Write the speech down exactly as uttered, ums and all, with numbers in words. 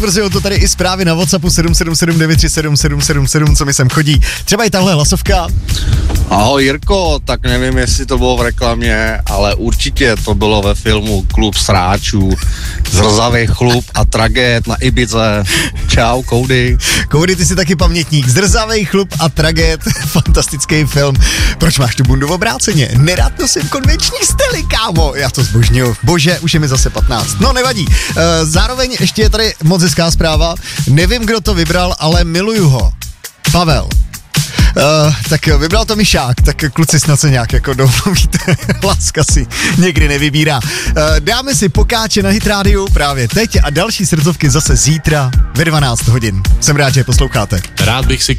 potvrzují to tady i zprávy na WhatsAppu sedm sedm sedm devět tři sedm sedm sedm sedm, co mi sem chodí. Třeba i tahle hlasovka. Ahoj Jirko, tak nevím, jestli to bylo v reklamě, ale určitě to bylo ve filmu Klub sráčů, Zrzavý chlup a tragéd na Ibize. Čau, Koudy. Koudy, ty jsi taky pamětník. Zrzavý chlup a tragéd, fantastický film. Proč máš tu bundu v obráceně? Nerád nosím konvenční styly, kámo. Já to zbožňuju. Bože, už je mi zase patnáct. No, nevadí. E, zároveň ještě je tady moc hezká zpráva. Nevím, kdo to vybral, ale miluju ho. Pavel. Uh, tak vybral to Mišák, tak kluci snad se nějak jako domluvíte, láska si někdy nevybírá. Uh, dáme si pokáče na Hit rádiu právě teď a další srdcovky zase zítra ve dvanáct hodin. Jsem rád, že je posloucháte. Rád bych si